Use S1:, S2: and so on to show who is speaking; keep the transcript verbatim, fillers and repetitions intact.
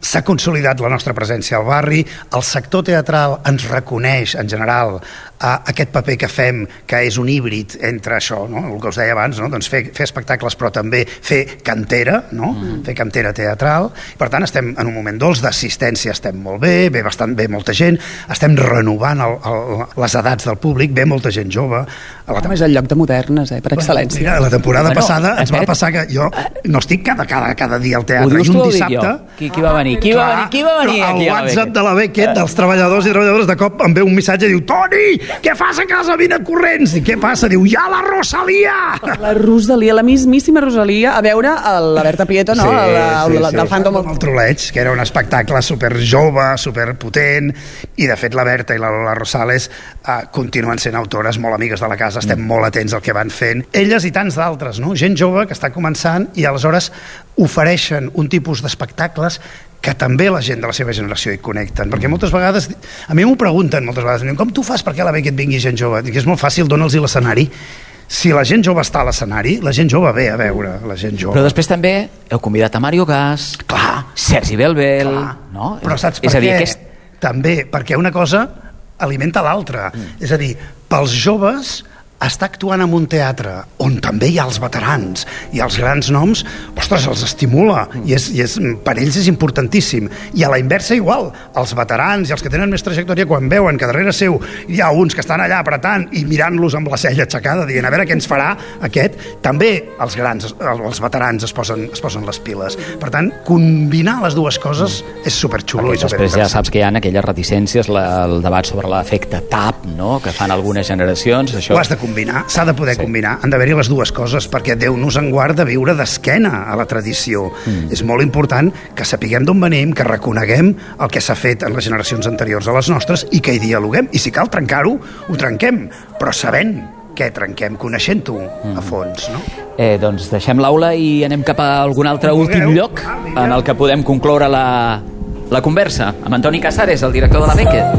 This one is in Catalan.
S1: s'ha consolidat la nostra presència al barri, el sector teatral ens reconeix, en general, a aquest paper que fem, que és un híbrid entre això, no? El que us deia abans, no? Doncs fer, fer espectacles, però també fer cantera, no? Mm. Fer cantera teatral. Per tant, estem en un moment dolç d'assistència, estem molt bé, ve bastant bé molta gent, estem renovant el, el, les edats del públic, ve molta gent jove.
S2: La tem- és el lloc de modernes, eh, per excel·lència.
S1: Mira, la temporada
S2: bueno,
S1: passada ens va
S2: aquest...
S1: passar que jo no estic cada, cada, cada dia al teatre.
S2: Ho dius
S1: I un
S2: tu o ho dic
S1: dissabte...
S2: jo? Qui, qui va venir? Qui va venir? Qui va venir
S1: el
S2: aquí a la
S1: WhatsApp
S2: Beckett?
S1: de la Beckett, dels treballadors i treballadores, de cop em ve un missatge i diu: Toni, què fas a casa? Vine corrents! I què passa? Diu: ja la Rosalia!
S2: La Rosalia, la mismíssima Rosalia, a veure el, la Berta Prieto, no?
S1: Sí,
S2: el, el,
S1: sí,
S2: el,
S1: sí.
S2: del fandom.
S1: El Troleig, que era un espectacle super jove, super potent, i de fet la Berta i la Lola Rosales eh, continuen sent autores molt amigues de la casa, estem molt atents al que van fent. Elles i tants d'altres, no? Gent jove que està començant i aleshores ofereixen un tipus d'espectacles que també la gent de la seva generació hi connecten, perquè moltes vegades, a mi m'ho pregunten moltes vegades, com tu fas perquè a la Beckett vingui gent jove? Dic, és molt fàcil, dona'ls-hi l'escenari. Si la gent jove està a l'escenari, la gent jove ve a veure la gent jove.
S3: Però després també heu convidat a Mario Gas,
S1: clar,
S3: Sergi Belbel,
S1: clar.
S3: no?
S1: Però saps per
S3: és a dir,
S1: què?
S3: Aquest...
S1: També, perquè una cosa alimenta l'altra. Mm. És a dir, pels joves està actuant en un teatre on també hi ha els veterans i els grans noms, ostres, els estimula i, és, i és, per ells és importantíssim. I a la inversa igual, els veterans i els que tenen més trajectòria, quan veuen que darrere seu hi ha uns que estan allà apretant i mirant-los amb la cella aixecada, dient a veure què ens farà aquest, també els grans, els veterans es posen, es posen les piles. Per tant, combinar les dues coses és superxulo.
S3: Perquè després ja saps que hi ha aquelles reticències, la, el debat sobre l'efecte tap, no?, que fan algunes generacions. Això...
S1: Ho has de combinar, s'ha de poder sí. combinar, han d'haver-hi les dues coses, perquè Déu nos en guarda viure d'esquena a la tradició. Mm. És molt important que sapiguem d'on venim, que reconeguem el que s'ha fet en les generacions anteriors a les nostres i que hi dialoguem, i si cal trencar-ho, ho trenquem, però sabent què trenquem, coneixent-ho mm. a fons, no?
S3: Eh, doncs deixem l'aula i anem cap a algun altre últim lloc en el que podem concloure la, la conversa amb Antoni Casares, el director de la Beckett.